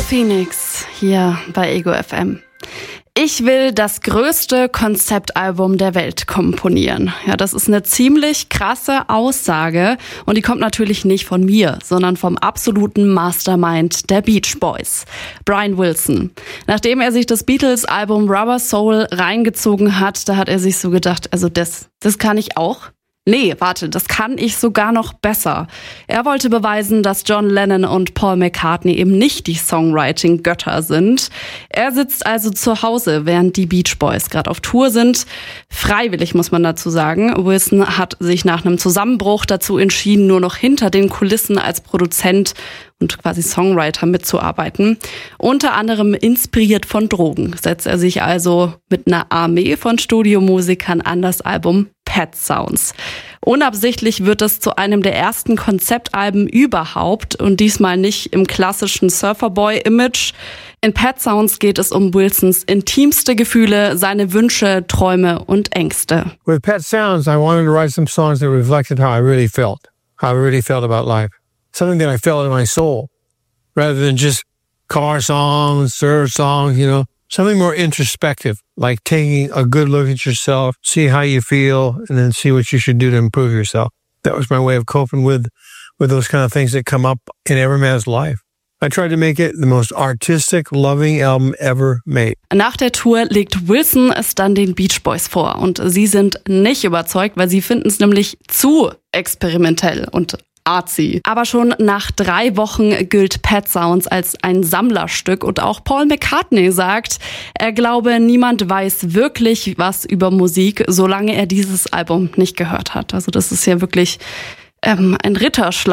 Phoenix hier bei Ego FM. Ich will das größte Konzeptalbum der Welt komponieren. Ja, das ist eine ziemlich krasse Aussage und die kommt natürlich nicht von mir, sondern vom absoluten Mastermind der Beach Boys, Brian Wilson. Nachdem er sich das Beatles-Album Rubber Soul reingezogen hat, da hat er sich so gedacht, also das kann ich auch. Nee, warte, das kann ich sogar noch besser. Er wollte beweisen, dass John Lennon und Paul McCartney eben nicht die Songwriting-Götter sind. Er sitzt also zu Hause, während die Beach Boys gerade auf Tour sind. Freiwillig, muss man dazu sagen. Wilson hat sich nach einem Zusammenbruch dazu entschieden, nur noch hinter den Kulissen als Produzent und quasi Songwriter mitzuarbeiten. Unter anderem inspiriert von Drogen setzt er sich also mit einer Armee von Studiomusikern an das Album Pet Sounds. Unabsichtlich wird es zu einem der ersten Konzeptalben überhaupt und diesmal nicht im klassischen Surferboy-Image. In Pet Sounds geht es um Wilsons intimste Gefühle, seine Wünsche, Träume und Ängste. With Pet Sounds, I wanted to write some songs that reflected how I really felt about life. Something that I felt in my soul, rather than just car songs, surf songs, something more introspective, like taking a good look at yourself, see how you feel, and then see what you should do to improve yourself. That was my way of coping with those kind of things that come up in every man's life. I tried to make it the most artistic, loving album ever made. Nach der Tour legt Wilson es dann den Beach Boys vor und sie sind nicht überzeugt, weil sie finden es nämlich zu experimentell und artsy. Aber schon nach 3 Wochen gilt Pet Sounds als ein Sammlerstück und auch Paul McCartney sagt, er glaube, niemand weiß wirklich was über Musik, solange er dieses Album nicht gehört hat. Also das ist ja wirklich ein Ritterschlag.